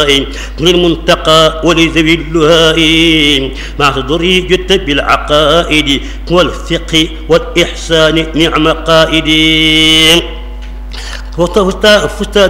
للمنتقى ولذوي اللهاء مع صدري جدت بالعقائد والفقه والإحسان نعم قائدي فزت